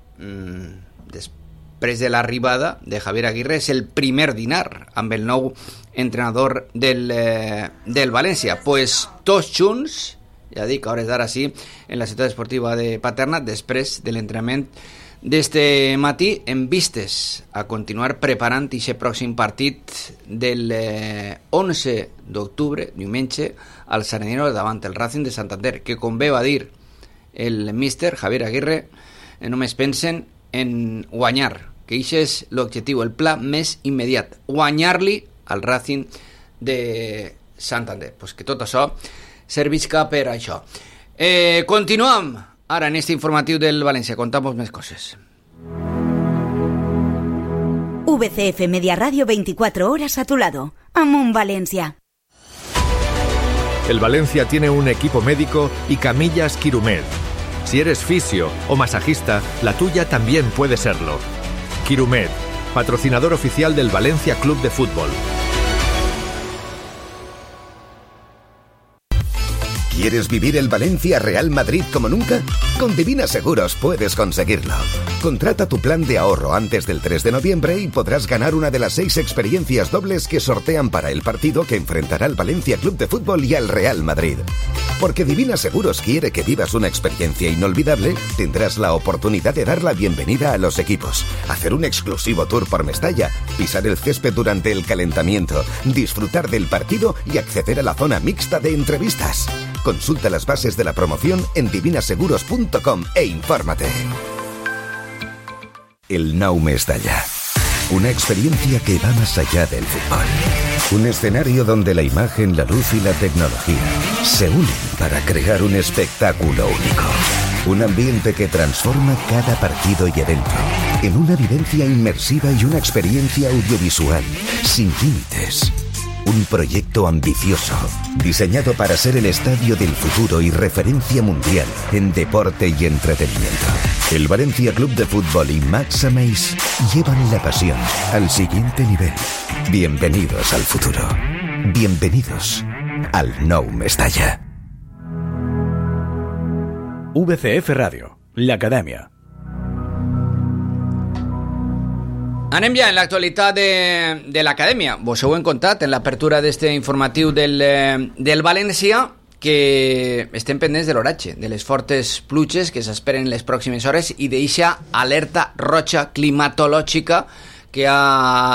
Després de l'arribada de Javier Aguirre és el primer dinar amb el nou entrenador del València. Pues tots junts, ja dic, a hores d'ara sí, en la ciutat esportiva de Paterna, després de l'entrenament d'este matí, en vistes a continuar preparant aquest pròxim partit del 11 d'octubre, diumenge, al Sardinero davant el Racing de Santander, que com bé va dir el míster Javier Aguirre, només pensen en guanyar, que això és l'objectiu, el pla més immediat, guanyar-li al Racing de Santander. Pues que tot això servisca per això. Continuem ara en este informatiu del València, contamos més coses. VCF Media Radio, 24 horas a tu lado. Amun Valencia. El Valencia tiene un equipo médico y camillas Quirumed. Si eres fisio o masajista, la tuya también puede serlo. Quirumed, patrocinador oficial del Valencia Club de Fútbol. ¿Quieres vivir el Valencia Real Madrid como nunca? Con Divina Seguros puedes conseguirlo. Contrata tu plan de ahorro antes del 3 de noviembre y podrás ganar una de las 6 experiencias dobles que sortean para el partido que enfrentará al Valencia Club de Fútbol y al Real Madrid. Porque Divina Seguros quiere que vivas una experiencia inolvidable, tendrás la oportunidad de dar la bienvenida a los equipos, hacer un exclusivo tour por Mestalla, pisar el césped durante el calentamiento, disfrutar del partido y acceder a la zona mixta de entrevistas. Consulta las bases de la promoción en divinaseguros.com e infórmate. El Nou Mestalla. Una experiencia que va más allá del fútbol. Un escenario donde la imagen, la luz y la tecnología se unen para crear un espectáculo único. Un ambiente que transforma cada partido y evento en una vivencia inmersiva y una experiencia audiovisual sin límites. Un proyecto ambicioso, diseñado para ser el estadio del futuro y referencia mundial en deporte y entretenimiento. El Valencia Club de Fútbol y Max Ameis llevan la pasión al siguiente nivel. Bienvenidos al futuro. Bienvenidos al Nou Mestalla. VCF Radio, l'Acadèmia. Anem ja en l'actualitat de l'Acadèmia. Vos ho hem contat en l'apertura d'este informatiu del València, que estem pendents de l'oratge, de les fortes pluges que s'esperen les pròximes hores i d'eixa alerta roja climatològica que s'ha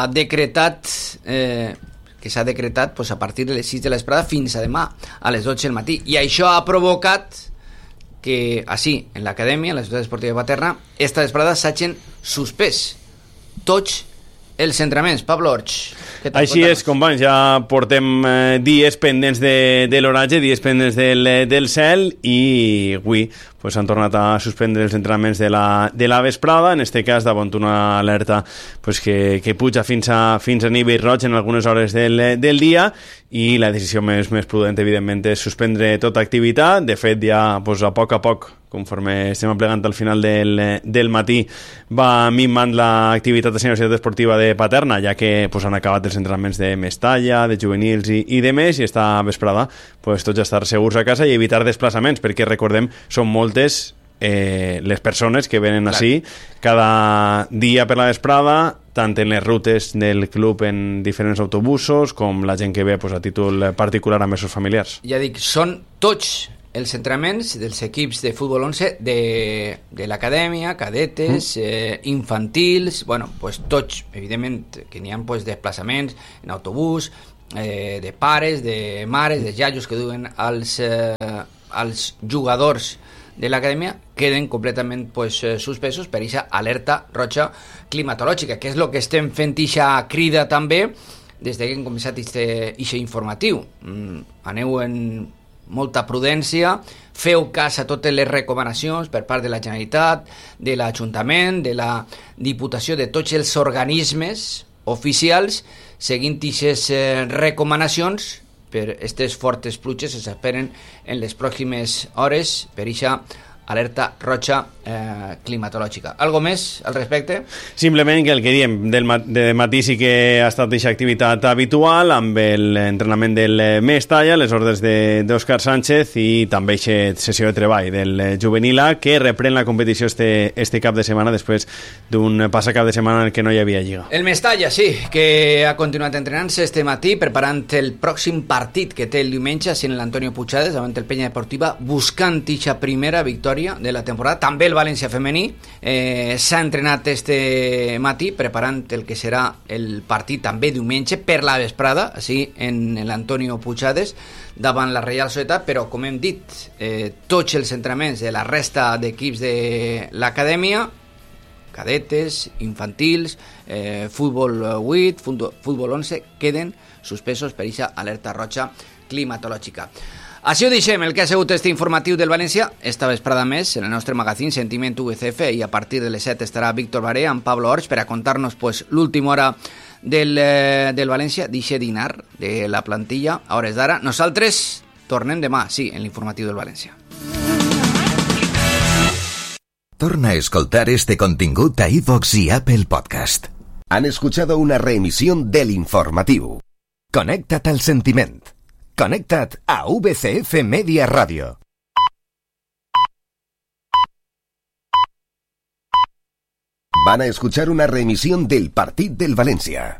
decretat pues, a partir de les 6 de l'esprada fins a demà a les 12 del matí. I això ha provocat que així, en l'Acadèmia, en la ciutat esportiva de Paterna, esta vesprada s'hagin suspès tots els entrenaments. Pablo Orch. Així és, companys, ja portem dies pendents de l'oratge, dies pendents del cel, i avui pues, han tornat a suspendre els entrenaments de la vesprada, en este cas davant una alerta pues, que puja fins a nivell roig en algunes hores del dia, i la decisió més prudent, evidentment, és suspendre tota activitat. De fet, ja pues, a poc, conforme estem aplegant al final del matí, va minvant l'activitat de la Universitat Esportiva de Paterna, ja que pues, han acabat els entrenaments de Mestalla, de juvenils i de més, i esta vesprada pues, tots estar segurs a casa i evitar desplaçaments, perquè recordem, són moltes les persones que venen així cada dia per la vesprada, tant en les rutes del club en diferents autobusos, com la gent que ve pues, a títol particular amb els seus familiars. Ja dic, són tots els entrenaments dels equips de futbol 11 de l'acadèmia, cadetes, infantils, bueno, pues tots, evidentment, que n'hi ha pues, desplaçaments en autobús, de pares, de mares, de iaios que duen als jugadors de l'acadèmia, queden completament pues, suspesos per aquesta alerta roja climatològica, que és el que estem fent ixa crida també des que hem començat aquest informatiu. Aneu en molta prudència, feu cas a totes les recomanacions per part de la Generalitat, de l'Ajuntament, de la Diputació, de tots els organismes oficials, seguint aquestes recomanacions per aquestes fortes pluges que s'esperen en les pròximes hores per aquesta alerta roja climatològica. Algo més al respecte? Simplement que el que diem, de matí sí que ha estat aquesta activitat habitual amb l'entrenament del Mestalla, les ordres d'Òscar Sánchez, i també aquesta sessió de treball del juvenil A, que reprèn la competició este cap de setmana després d'un passat cap de setmana en què no hi havia lliga. El Mestalla, sí, que ha continuat entrenant-se este matí preparant el pròxim partit que té el diumenge en l'Antonio Puigades davant el Penya Deportiva, buscant aquesta primera victòria de la temporada. També el València femení s'ha entrenat este matí preparant el que serà el partit també diumenge per la vesprada, així en l'Antonio Puigades davant la Reial Societat, però com hem dit, tots els entrenaments de la resta d'equips de l'acadèmia, cadetes, infantils, futbol 8, futbol 11, queden suspesos per aquesta alerta roja climatològica. Així ho deixem, el que ha sigut este informatiu del València. Esta vesprada més, en el nostre magazín Sentiment VCF, i a partir de les 7 estarà Víctor Barea amb Pablo Orts per a contar-nos pues, l'última hora del València, d'eixe dinar de la plantilla a hores d'ara. Nosaltres tornem demà, sí, en l'informatiu del València. Torna a escoltar este contingut a iVoox y Apple Podcast. Han escuchado una reemisión del informativo. Conéctate al sentiment. Connecta't a VCF Media Radio. Van a escuchar una reemisión del Partit del Valencia.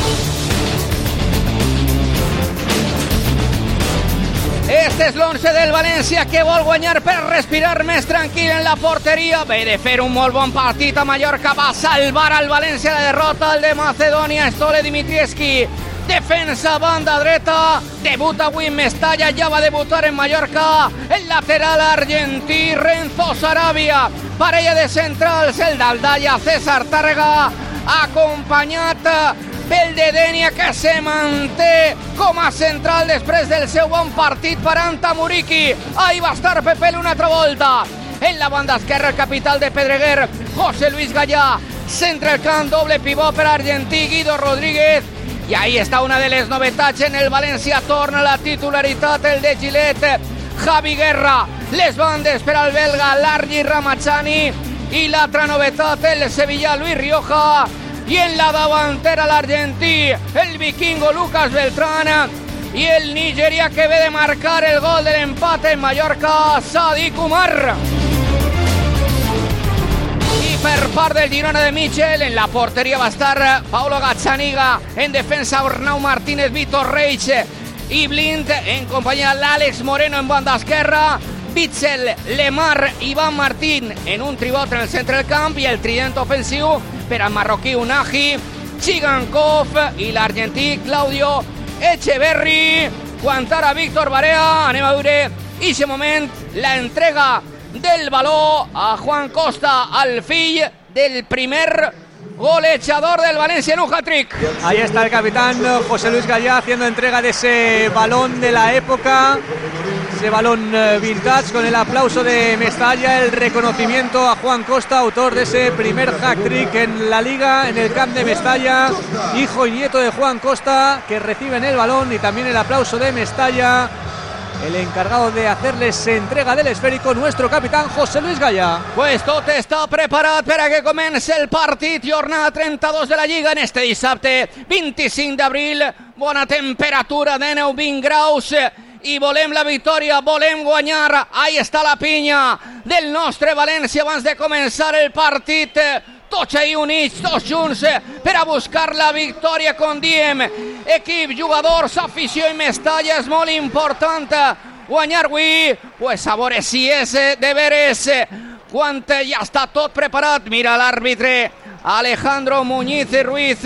Este és l'11 del València que vol guanyar per respirar més tranquil en la porteria. Ve de fer un molt bon partit a Mallorca, va salvar al València la derrota al de Macedònia, Stole Dimitrievski. Defensa banda dreta, debuta avui en Mestalla, ja va debutar en Mallorca el lateral argentí Renzo Sarabia. Parella de centrals, el d'Aldaya César Tàrrega, acompanyat pel de Denia, que se manté com a central després del seu bon partit per Anta Muriqui. Ahí va estar Pepe una altra volta. En la banda esquerra, el capital de Pedreguer, José Luis Gallà. Centre el camp, doble pivot per argentí Guido Rodríguez. I ahí està una de les novetats en el València. Torna la titularitat el de Gillette, Javi Guerra. Les bandes per al belga Largi Ramazani. I l'altra novetat el Sevilla Luis Rioja. I en la davantera l'argentí, el vikingo Lucas Beltrán. I el Nigeria que ve de marcar el gol de l'empat en Mallorca, Sadiq Umar. Per part del Girona de Michel, en la porteria va estar Paulo Gazzaniga, en defensa Arnau Martínez, Vitor Reich i Blind, en companyia l'Àlex Moreno en banda esquerra, Bitzel, Lemar, Iván Martín en un tribot en el centre del camp, i el trident ofensiu per al marroquí Unagi, Chigankov i l'argentí Claudio Echeverri. Quantar a Víctor Barea, anem a veure ixe moment, la entrega del baló a Juan Costa, al fill del primer golejador del Valencia en un hat-trick. Ahí está el capitán José Luis Gallá haciendo entrega de ese balón de la época, ese balón vintage, con el aplauso de Mestalla, el reconocimiento a Juan Costa, autor de ese primer hat-trick en la Liga, en el camp de Mestalla, hijo y nieto de Juan Costa, que reciben el balón, y también el aplauso de Mestalla, el encargado de hacerles entrega del esférico, nuestro capitán José Luis Gallà. Pues tot està preparat per a que comenci el partit, jornada 32 de la Lliga en este dissabte 25 d'abril, bona temperatura de 9-20 graus, i volem la victòria, volem guanyar. Ahí està la pinya del nostre València abans de començar el partit, tots ahí units, tots junts, per a buscar la victòria, com diem. Equip, jugadors, afició i Mestalla, és molt important guanyar avui. Pues a veure si és de veres, quan ja està tot preparat. Mira l'àrbitre Alejandro Muñiz Ruiz,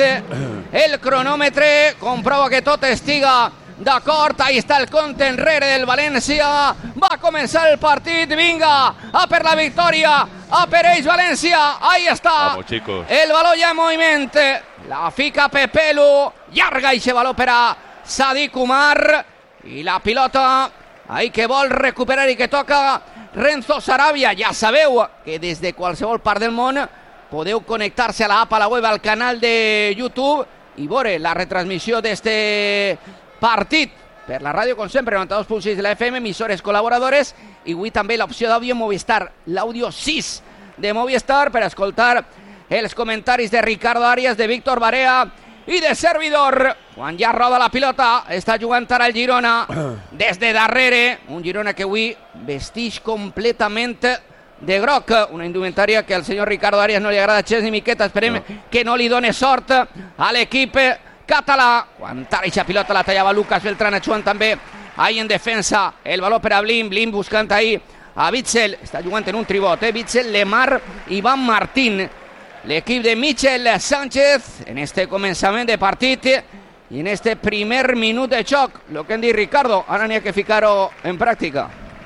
el cronòmetre, comprova que tot estiga d'acord. Ahí està el compte enrere del València. Va començar el partit, vinga, a per la victòria, a per ells València. Ahí està. Vamos, chicos. El baló ja en moviment, la fica Pepelu, llarga i baló per a Sadik Umar, i la pilota ahí que vol recuperar i que toca Renzo Sarabia. Ja sabeu que des de qualsevol part del món podeu connectar-se a la app, a la web, al canal de YouTube i veure la retransmissió d'este partit per la ràdio, com sempre, 92.6 de la FM, emissores col·laboradores, i avui també l'opció d'àudio Movistar, l'àudio 6 de Movistar, per escoltar els comentaris de Ricardo Arias, de Víctor Barea i de servidor. Quan ja roda la pilota, està jugant ara el Girona des de darrere, un Girona que avui vestix completament de groc, una indumentària que al senyor Ricardo Arias no li agrada gens ni miqueta. Esperem que no li done sort a l'equip català. Quan tara pilota la tallava Lucas Beltrán, jugant també ahí en defensa, el baló per a Blin buscant ahí a Witsel, està jugant en un tribot, Witsel, Lemar, Iván Martín, l'equip de Michel Sánchez en este començament de partit i en este primer minut de xoc. Lo que hem dit, Ricardo, ara n'hi ha que ficar-ho en pràctica.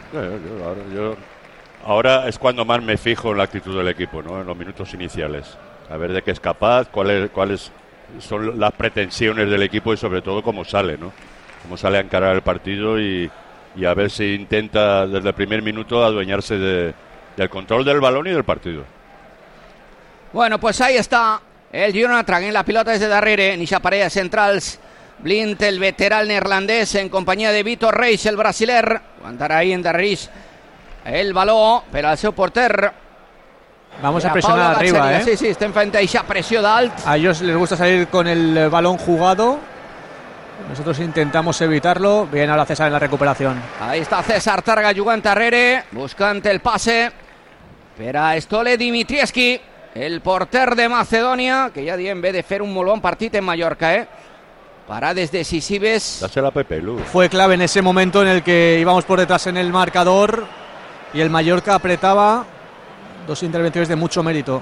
Ahora es cuando más me fijo en la actitud del equipo, ¿no? En los minutos iniciales, a ver de qué es capaz, cuáles son las pretensiones del equipo y sobre todo cómo sale, ¿no? Cómo sale a encarar el partido y a ver si intenta desde el primer minuto adueñarse del control del balón y del partido. Bueno, pues ahí està el Girona traient la pilota des de darrere, en ixa parella centrals, Blind, el veteran neerlandès, en companyia de Vitor Reis, el brasiler, aguantarà ahí en darrerís el baló per al seu porter. Vamos a presionar arriba, Sí, estem fent eixa pressió dalt. A ellos les gusta salir con el balón jugado. Nosotros intentamos evitarlo. Bien, ahora César en la recuperación. Ahí está César Targa jugant darrere, buscant el passe per a Stole Dimitrievski, el porter de Macedònia, que ja diem ve de fer un molt bon partit en Mallorca, Parades decisives. Dásela a Pepe Lu. Fue clave en ese momento en el que íbamos por detrás en el marcador y el Mallorca apretaba. Dos intervenciones de mucho mérito.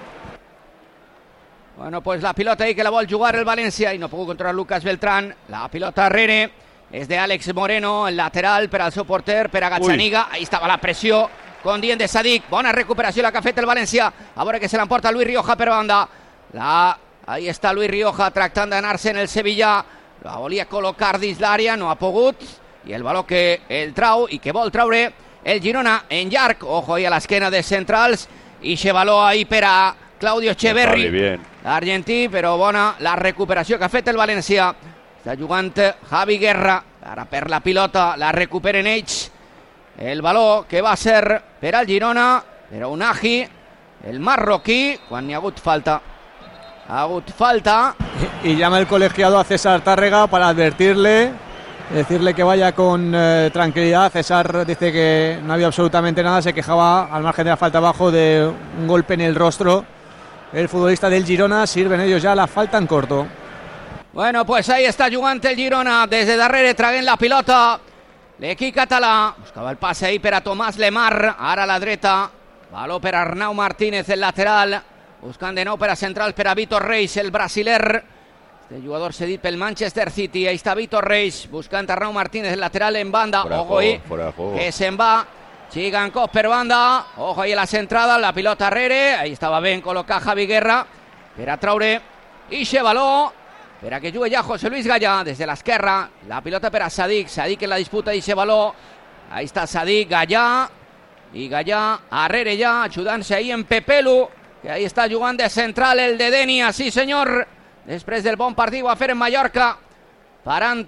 Bueno, pues la pilota ahí que la vol jugar el València i no pudo controlar Lucas Beltrán. La pilota darrere és de Àlex Moreno, el lateral per al seu porter, per a Gazzaniga. Ahí estava la pressió con dient de Sadik. Bona recuperació la que ha fet el València. A veure que se l'emporta Luis Rioja per banda. Ahí està Luis Rioja tractant d'anar-se en el Sevilla. La volia col·locar dins l'àrea, no ha pogut. I el baló que el trau i que vol traure el Girona en llarg. Ojo ahí a l'esquena de centrals. I se baló ahí per a Claudio Echeverri, l'argentí, però bona la recuperació que ha fet el València. Està jugant Javi Guerra, ara per la pilota, la recuperen ells. El baló que va ser per al Girona, per a Unagi, el marroquí, quan hi ha hagut falta. Ha hagut falta. Y llama el colegiado a César Tárrega para advertirle, decirle que vaya con tranquilidad. César dice que no había absolutamente nada, se quejaba al margen de la falta abajo de un golpe en el rostro. El futbolista del Girona, sirven ellos ya la falta en corto. Bueno, pues ahí está jugant el Girona, des de darrere traient la pilota. L'equip català buscava el passe ahí per a Tomàs Lemar, ara a la dreta, baló per a Arnau Martínez, el lateral, buscant de nou per a centrals per a Vitor Reis, el brasiler. Este jugador cedit pel Manchester City. Ahí està Vitor Reis buscant Arnau Martínez, el lateral en banda. Ojo ahí, que se'n va Chigankov per banda. Ojo ahí a la centrada, la pilota arrere. Ahí estava ben col·locat Javi Guerra, per a traure ixe baló, per a que jugui ja José Luis Gallà des de l'esquerra. La pilota per a Sadik, Sadik en la disputa d'ixe baló. Ahí està Sadik, Gallà, i Gallà arrere ja, ajudant-se ahí en Pepelu, que ahí està jugant de central el de Denia, sí senyor, després del bon partit va fer en Mallorca, parant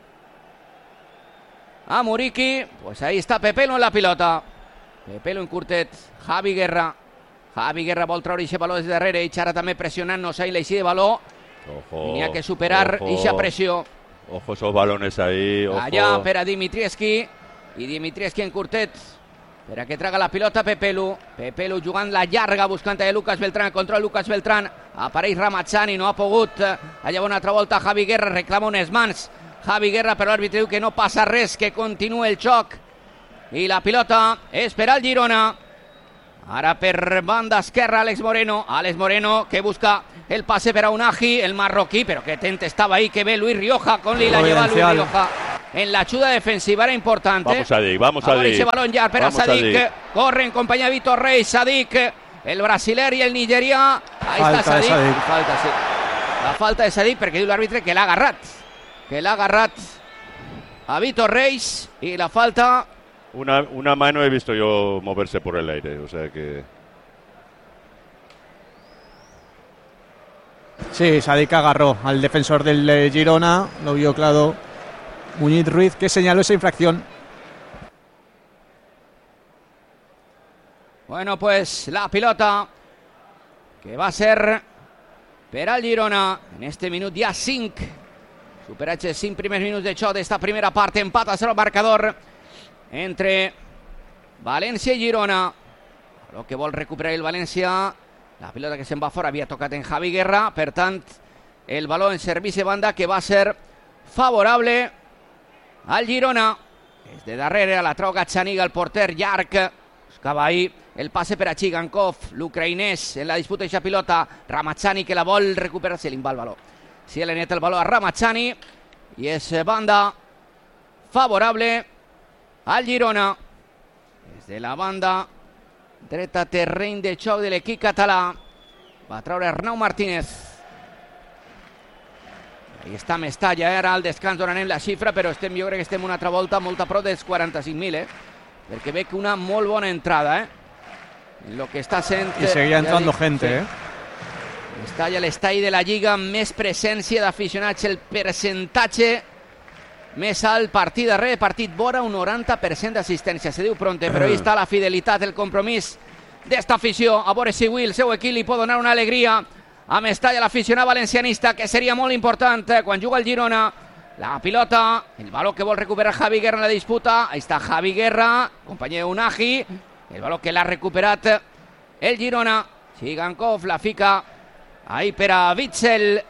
a Muriqui. Pues ahí està Pepelu en la pilota, Pepelu en curtet, Javi Guerra vol treure ixe baló des de darrere, i ara també pressionant-nos ahí l'eixí de baló. N'hi ha que superar ixa pressió. Ojo esos balones ahí, ojo. Allà per a Dimitrievski, i Dimitrievski en curtet per a que traga la pilota Pepelu jugant la llarga, buscant a Lucas Beltrán, control Lucas Beltrán, apareix Ramazzani, no ha pogut, allà una altra volta Javi Guerra, reclama unes mans Javi Guerra, però l'àrbitre diu que no passa res, que continua el xoc, i la pilota és per al Girona. Ara per banda esquerra Alex Moreno que busca el pase per a Unagi, el marroquí, però que tent estava ahí, que ve Luis Rioja, con li la lleva Luis Rioja en la ayuda defensiva, era importante. Vamos a Sadik. Ese balón ya para Sadik, corre en compañía de Vitor Reis, Sadik, el brasiler y el nigeria. Ahí falta está Sadik. Falta, sí. La falta de Sadik, perquè diu l'àrbitre que l'ha agarrat a Vitor Reis, y la falta... Una mano he visto yo moverse por el aire, o sea que... Sí, Sadik agarró al defensor del Girona, lo vio claro Muñiz Ruiz, que señaló esa infracción. Bueno, pues la pilota que va a ser per al Girona en este minut ja 5. Superatge 5 primers minuts de xoc d'esta primera part, empat a 0 el marcador entre València i Girona. Lo que vol recuperar el València, la pilota que se'n va fora havia tocat en Javi Guerra, per tant el baló en servici de banda que va ser favorable al Girona. Des de darrere la trau Gazzaniga, el porter llarg, buscava ahí el passe per a Chigankov, l'ucraïnès en la disputa d'aquesta pilota, Ramazzani que la vol recuperar, se li va el baló, si le neta el baló a Ramazzani, i és banda favorable al Girona. Des de la banda dreta, terreny de xoc de l'equip català, va treure Arnau Martínez. Ahí està Mestalla, ara al descans donarem la xifra, però jo crec que estem una altra volta molt a prop dels 45.000, perquè veig una molt bona entrada, en lo que està sent... I seguia entrando gente, Mestalla, l'estall de la Lliga amb més presència d'aficionats, el percentatge més alt, partit darrere partit, vora un 90% d'assistència, se diu pronte, però ahí està la fidelitat, el compromís d'esta afició, a veure si avui el seu equip li pot donar una alegria a Mestalla, l'aficionat valencianista, que seria molt important quan juga el Girona. La pilota, el baló que vol recuperar Javi Guerra en la disputa, ahí està Javi Guerra, company d'Unagi, el baló que l'ha recuperat el Girona, Chigankov la fica ahí per a Witsel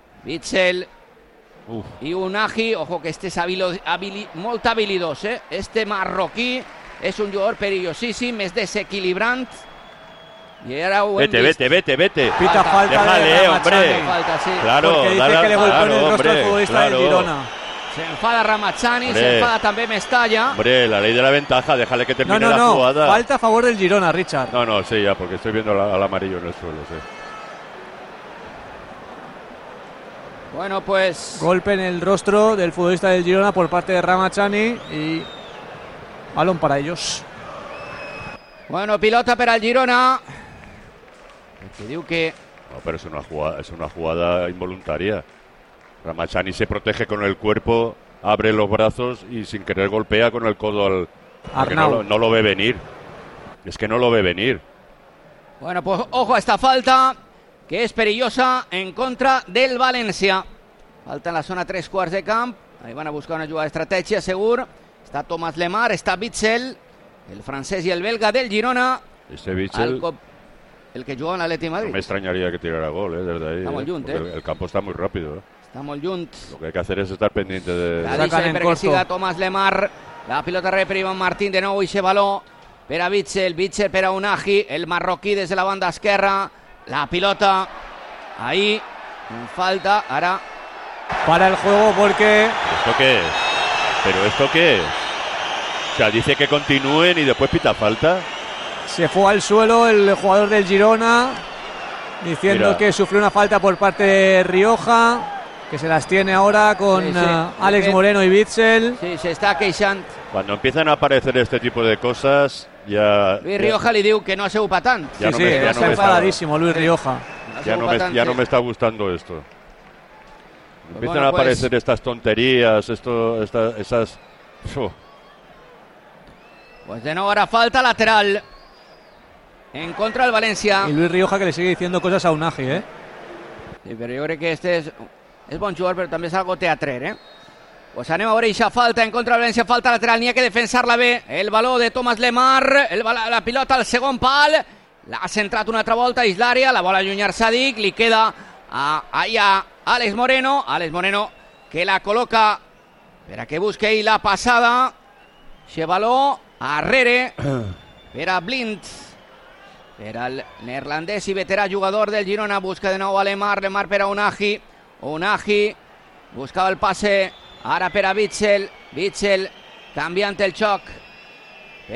i Unagi, ojo que este és molt habilidós, este marroquí és un jugador perillosíssim, és desequilibrant. Y ahora vete. Pita falta. Déjale, hombre. Falta, sí. Claro, porque dice que le golpeó en el rostro al futbolista del Girona. Se enfada Ramazzani, se enfada también Mestalla. Hombre, la ley de la ventaja, déjale que termine la jugada. Falta a favor del Girona, Richard. No, sí, ya, porque estoy viendo al amarillo en el suelo, sí. Bueno, pues... Golpe en el rostro del futbolista del Girona por parte de Ramazzani y balón para ellos. Bueno, pilota per al Girona. Que diu que... No, pero es una jugada involuntaria. Ramazzani se protege con el cuerpo, abre los brazos y sin querer golpea con el codo al... Arnau. No lo ve venir. Es que no lo ve venir. Bueno, pues ojo a esta falta, que es perillosa en contra del València. Falta en la zona 3 quarts de camp. Ahí van a buscar una jugada d'estratègia, segur. Està Thomas Lemar, està Witsel, el francés y el belga del Girona. Este Witsel... El que juga en l'Atlètic Madrid. No me extrañaría que tirara gol, desde ahí. Está muy junt, El campo está muy rápido, Está molt junt. Lo que hay que hacer es estar pendiente de... La deixa perquè siga Thomas Lemar. La pilota rep per Iván Martín, de nou ixe baló per a Witsel per a Unagi, el marroquí des de la banda esquerra. La pilota ahí, falta, ara... Para el juego porque... ¿Esto qué es? ¿Pero esto qué es? O sea, dice que continúen y después pita falta. Se fue al suelo el jugador del Girona. diciendo que sufrió una falta por parte de Rioja, que se las tiene ahora con Alex Moreno y Witsel. Sí, se está queixant. Cuando empiezan a aparecer este tipo de cosas, ya... Luis Rioja le diu que no ha sigut pa tant. Está enfadadísimo Luis Rioja. Ya no me está gustando esto. Empiezan a aparecer estas tonterías, esas... Pues de nuevo hará falta lateral en contra del Valencia. Y Luis Rioja que le sigue diciendo cosas a Unagi, ¿eh? Sí, pero yo creo que este es bon jugador, pero també és algo teatrer, ¿eh? Pues anem a veure eixa falta en contra del Valencia, falta lateral, n'hi ha que defensar-la bé. El baló de Thomas Lemar, la pilota al segon pal, l'ha centrat una altra volta, és l'àrea, la vol allunyar Sadik, li queda a Alex Moreno que la col·loca per a que busque ell la passada. Xe baló arrere per a Blind, per al neerlandès i veterà jugador del Girona. Busca de nou a Lemar per a Unagi buscava el passe ara per a Witsel canviant el xoc